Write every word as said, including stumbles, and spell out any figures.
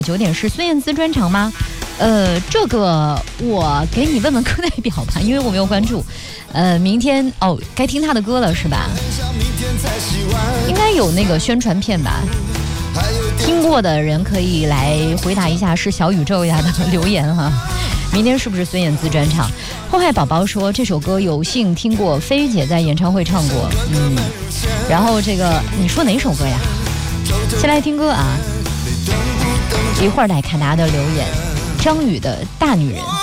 九点是孙燕姿专场吗？呃，这个我给你问问课代表吧，因为我没有关注。呃，明天哦，该听他的歌了是吧？应该有那个宣传片吧？听过的人可以来回答一下，是小宇宙呀的留言哈。明天是不是孙燕姿专场？后海宝宝说这首歌有幸听过，飞姐在演唱会唱过。嗯，然后这个你说哪首歌呀？先来听歌啊。一会儿来看大家的留言，张宇的大女人。